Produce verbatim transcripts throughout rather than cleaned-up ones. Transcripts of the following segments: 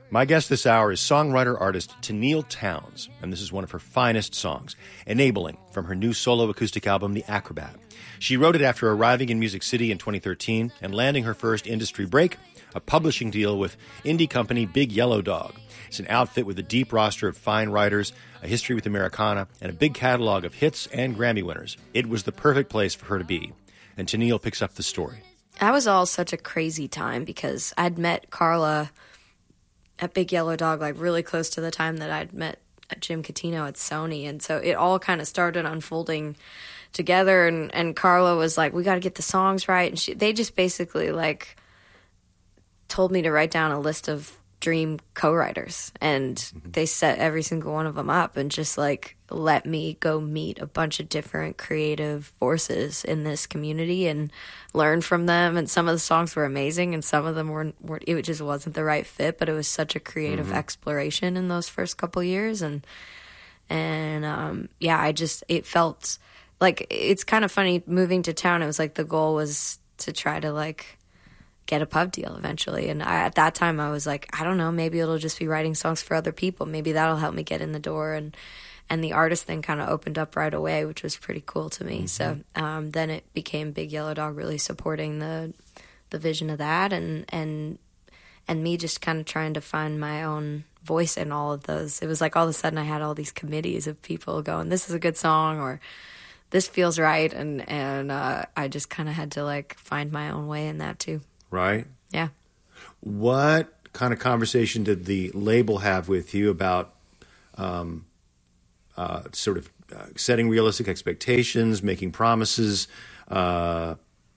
My guest this hour is songwriter-artist Tenille Townes, and this is one of her finest songs, Enabling, from her new solo acoustic album, The Acrobat. She wrote it after arriving in Music City in twenty thirteen and landing her first industry break, a publishing deal with indie company Big Yellow Dog. It's an outfit with a deep roster of fine writers, a history with Americana, and a big catalog of hits and Grammy winners. It was the perfect place for her to be. And Tenille picks up the story. That was all such a crazy time because I'd met Carla at Big Yellow Dog, like really close to the time that I'd met Jim Catino at Sony. And so it all kind of started unfolding together. And, and Carla was like, we got to get the songs right. And she, they just basically like told me to write down a list of dream co-writers. And mm-hmm. they set every single one of them up and just like let me go meet a bunch of different creative forces in this community and learn from them. And some of the songs were amazing and some of them were, were it just wasn't the right fit, but it was such a creative mm-hmm. exploration in those first couple years. And, and, um, yeah, I just, it felt like, it's kind of funny moving to town. It was like the goal was to try to like get a pub deal eventually. And I, at that time I was like, I don't know, maybe it'll just be writing songs for other people. Maybe that'll help me get in the door. And, And the artist thing kind of opened up right away, which was pretty cool to me. Mm-hmm. So um, then it became Big Yellow Dog really supporting the the vision of that, and and and me just kind of trying to find my own voice in all of those. It was like all of a sudden I had all these committees of people going, "This is a good song," or "This feels right," and and uh, I just kind of had to like find my own way in that too. Right. Yeah. What kind of conversation did the label have with you about? Um, Uh, sort of uh, setting realistic expectations, making promises, uh,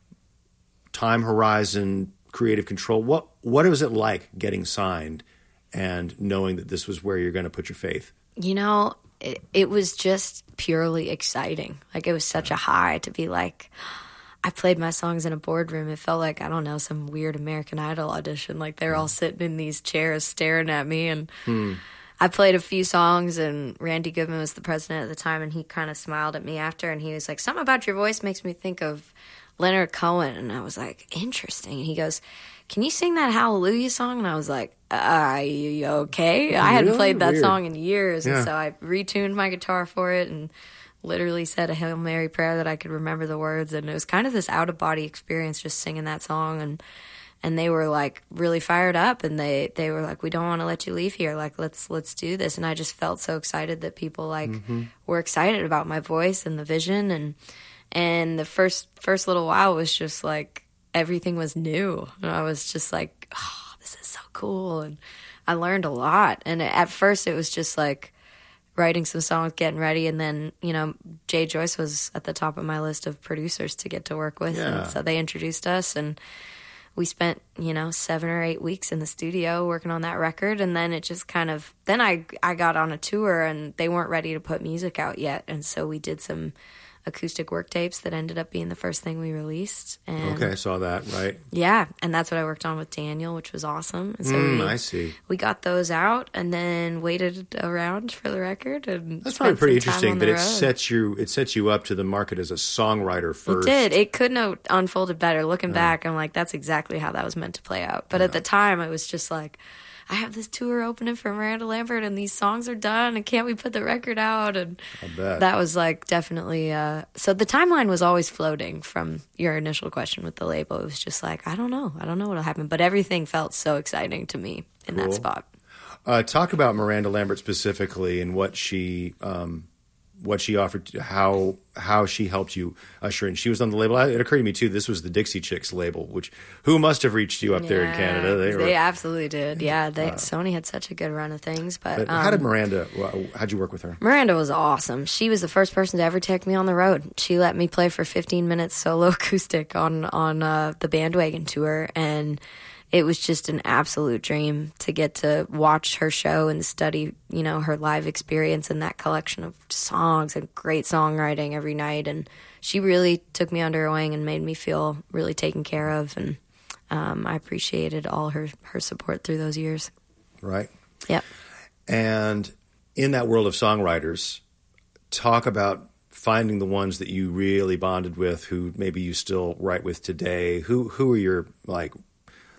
time horizon, creative control. What what was it like getting signed and knowing that this was where you're going to put your faith? You know, it, it was just purely exciting. Like, it was such a high to be like, I played my songs in a boardroom. It felt like, I don't know, some weird American Idol audition. Like, they're all sitting in these chairs staring at me, and hmm. I played a few songs, and Randy Goodman was the president at the time, and he kind of smiled at me after, and he was like, something about your voice makes me think of Leonard Cohen. And I was like, interesting. And he goes, can you sing that Hallelujah song? And I was like, uh, okay. I hadn't played that Weird. song in years, yeah. and so I retuned my guitar for it and literally said a Hail Mary prayer that I could remember the words, and it was kind of this out-of-body experience just singing that song. And And they were like really fired up, and they, they were like, we don't want to let you leave here. Like, let's, let's do this. And I just felt so excited that people like mm-hmm. were excited about my voice and the vision. And, and the first, first little while was just like, everything was new. And I was just like, oh, this is so cool. And I learned a lot. And at first it was just like writing some songs, getting ready. And then, you know, Jay Joyce was at the top of my list of producers to get to work with. Yeah. And so they introduced us, and we spent, you know, seven or eight weeks in the studio working on that record. And then it just kind of, then I, I got on a tour, and they weren't ready to put music out yet. And so we did some acoustic work tapes that ended up being the first thing we released. And okay, I saw that, right? Yeah, and that's what I worked on with Daniel, which was awesome. And so mm, we, I see. We got those out and then waited around for the record. And that's probably pretty interesting that it sets you it sets you up to the market as a songwriter first. It did. It couldn't have unfolded better. Looking yeah. back, I'm like, that's exactly how that was meant to play out. But yeah. at the time, it was just like, I have this tour opening for Miranda Lambert, and these songs are done, and can't we put the record out? And I bet. That was like definitely, uh, so the timeline was always floating from your initial question with the label. It was just like, I don't know. I don't know what'll happen. But everything felt so exciting to me in cool. that spot. Uh, talk about Miranda Lambert specifically and what she, um, what she offered, how how she helped you usher in. She was on the label. It occurred to me too, this was the Dixie Chicks label, which who must have reached you up yeah, there in Canada? They, were, they absolutely did. Yeah, they, uh, Sony had such a good run of things. But, but um, how did Miranda? How'd you work with her? Miranda was awesome. She was the first person to ever take me on the road. She let me play for fifteen minutes solo acoustic on on uh, the Bandwagon tour, and it was just an absolute dream to get to watch her show and study, you know, her live experience and that collection of songs and great songwriting every night. And she really took me under her wing and made me feel really taken care of. And um, I appreciated all her, her support through those years. Right. Yep. And in that world of songwriters, talk about finding the ones that you really bonded with, who maybe you still write with today. Who who are your, like,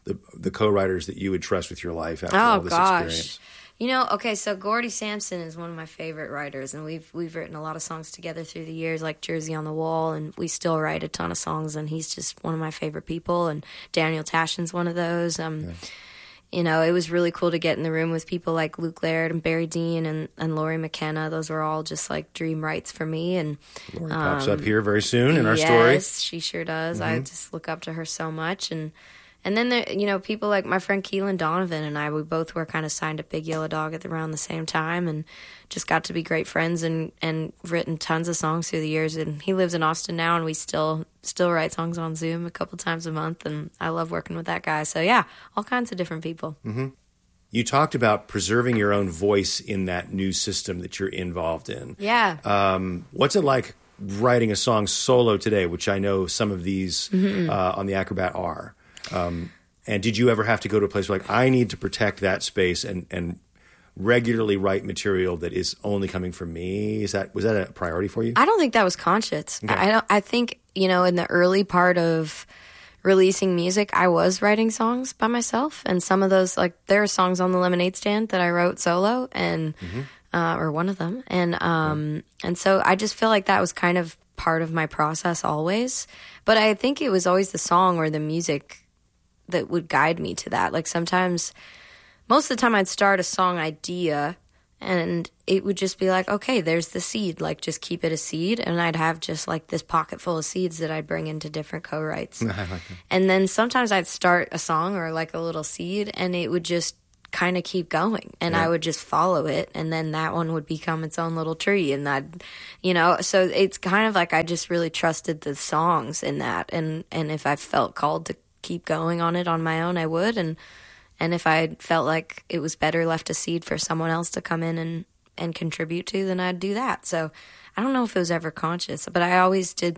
the the co-writers that you would trust with your life after Oh all this gosh. experience? You know, okay, so Gordy Sampson is one of my favorite writers, and we've we've written a lot of songs together through the years, like Jersey on the Wall, and we still write a ton of songs, and he's just one of my favorite people, and Daniel Tashin's one of those. Um, yeah. You know, it was really cool to get in the room with people like Luke Laird and Barry Dean and, and Laurie McKenna. Those were all just like dream writes for me. And Laurie um, pops up here very soon in our yes, story. Yes, she sure does. Mm-hmm. I just look up to her so much. And and then, there, you know, people like my friend Keelan Donovan and I, we both were kind of signed to Big Yellow Dog at around the same time and just got to be great friends and, and written tons of songs through the years. And he lives in Austin now, and we still still write songs on Zoom a couple times a month. And I love working with that guy. So, yeah, all kinds of different people. Mm-hmm. You talked about preserving your own voice in that new system that you're involved in. Yeah. Um, what's it like writing a song solo today, which I know some of these mm-hmm. uh, on the Acrobat are? Um, and did you ever have to go to a place where, like, I need to protect that space and, and regularly write material that is only coming from me? Is that was that a priority for you? I don't think that was conscious. Okay. I don't. I think, you know, in the early part of releasing music, I was writing songs by myself, and some of those, like, there are songs on the Lemonade Stand that I wrote solo, and mm-hmm. uh, or one of them, and um, yeah. and so I just feel like that was kind of part of my process always. But I think it was always the song or the music that would guide me to that. Like, sometimes, most of the time, I'd start a song idea, and it would just be like, okay, there's the seed. Like, just keep it a seed. And I'd have just, like, this pocket full of seeds that I'd bring into different co-writes. I like that. And then sometimes I'd start a song or, like, a little seed, and it would just kind of keep going. And yeah. I would just follow it, and then that one would become its own little tree. And I'd, you know, so it's kind of like I just really trusted the songs in that. And, and if I felt called to keep going on it on my own, I would. And And if I felt like it was better left a seed for someone else to come in and, and contribute to, then I'd do that. So I don't know if it was ever conscious, but I always did,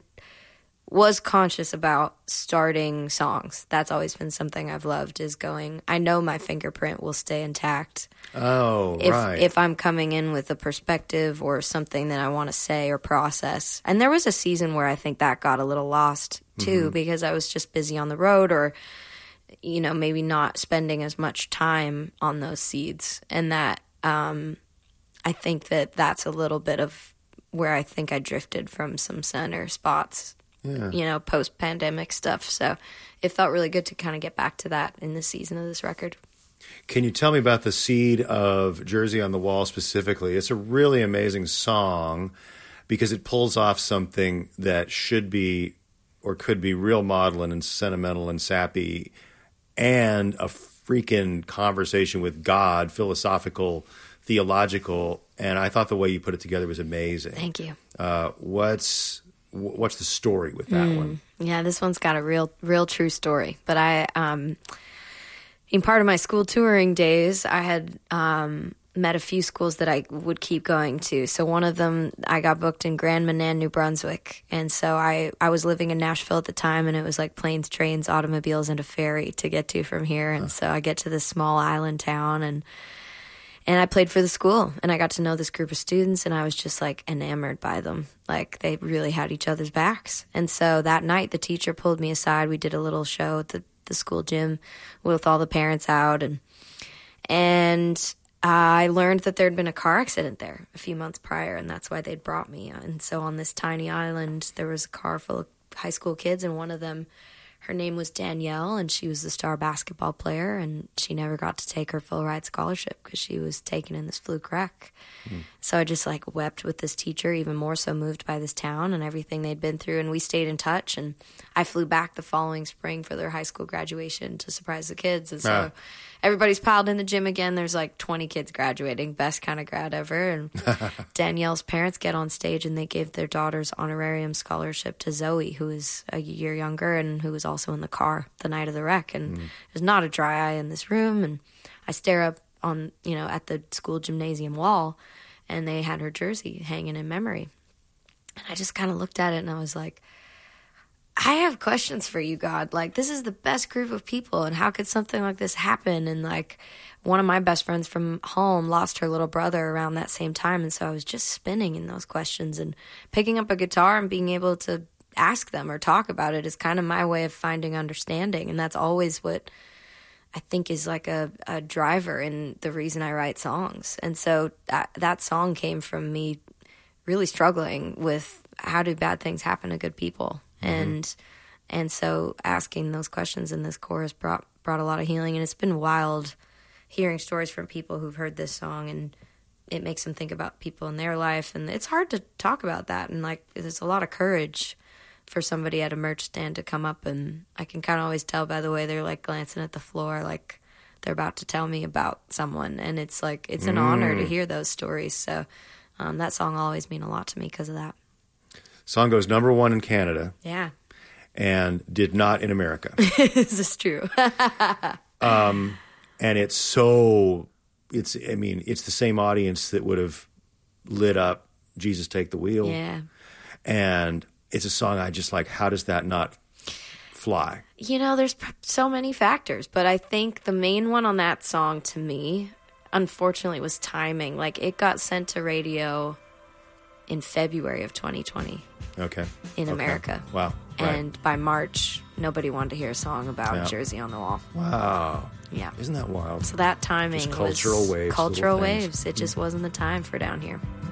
was conscious about starting songs. That's always been something I've loved, is going, I know my fingerprint will stay intact. Oh, if, right. If I'm coming in with a perspective or something that I want to say or process. And there was a season where I think that got a little lost too, mm-hmm. because I was just busy on the road, or, you know, maybe not spending as much time on those seeds. And that, um, I think that that's a little bit of where I think I drifted from some center spots, yeah. you know, post-pandemic stuff. So it felt really good to kind of get back to that in this season of this record. Can you tell me about the seed of Jersey on the Wall specifically? It's a really amazing song because it pulls off something that should be or could be real maudlin and sentimental and sappy, and a freaking conversation with God, philosophical, theological, and I thought the way you put it together was amazing. Thank you. Uh, what's what's the story with that mm, one? Yeah, this one's got a real, real true story. But I, um, in part of my school touring days, I had um, met a few schools that I would keep going to. So one of them, I got booked in Grand Manan, New Brunswick. And so I, I was living in Nashville at the time, and it was like planes, trains, automobiles, and a ferry to get to from here. And huh. so I get to this small island town, and and I played for the school, and I got to know this group of students, and I was just like enamored by them. Like, they really had each other's backs. And so that night, the teacher pulled me aside. We did a little show at the, the school gym with all the parents out, and and I learned that there had been a car accident there a few months prior, and that's why they'd brought me. And so on this tiny island, there was a car full of high school kids, and one of them, her name was Danielle, and she was the star basketball player, and she never got to take her full ride scholarship because she was taken in this fluke wreck. Mm. So I just, like, wept with this teacher, even more so moved by this town and everything they'd been through, and we stayed in touch. And I flew back the following spring for their high school graduation to surprise the kids. And so ah. everybody's piled in the gym again. There's like twenty kids graduating, best kind of grad ever. And Danielle's parents get on stage, and they give their daughter's honorarium scholarship to Zoe, who is a year younger and who was also in the car the night of the wreck. And mm. there's not a dry eye in this room. And I stare up on, you know, at the school gymnasium wall, and they had her jersey hanging in memory. And I just kind of looked at it, and I was like, I have questions for you, God. Like, this is the best group of people, and how could something like this happen? And, like, one of my best friends from home lost her little brother around that same time, and so I was just spinning in those questions, and picking up a guitar and being able to ask them or talk about it is kind of my way of finding understanding, and that's always what I think is like a, a driver in the reason I write songs. And so that, that song came from me really struggling with how do bad things happen to good people. Mm-hmm. And and so asking those questions in this chorus brought brought a lot of healing. And it's been wild hearing stories from people who've heard this song, and it makes them think about people in their life. And it's hard to talk about that. And like, there's a lot of courage for somebody at a merch stand to come up, and I can kind of always tell by the way they're like glancing at the floor, like they're about to tell me about someone. And it's like, it's an mm. honor to hear those stories. So um, that song will always mean a lot to me because of that. Song goes number one in Canada. Yeah. And did not in America. This is true. um, and it's so, it's, I mean, it's the same audience that would have lit up Jesus Take the Wheel. Yeah. And it's a song I just like, how does that not fly? You know, there's so many factors, but I think the main one on that song to me, unfortunately, was timing. Like, it got sent to radio in February of twenty twenty. Okay. In okay. America. Wow. Right. And by March, nobody wanted to hear a song about yeah. Jersey on the Wall. Wow. Yeah. Isn't that wild? So that timing just cultural was waves. cultural waves. It just wasn't the time for down here.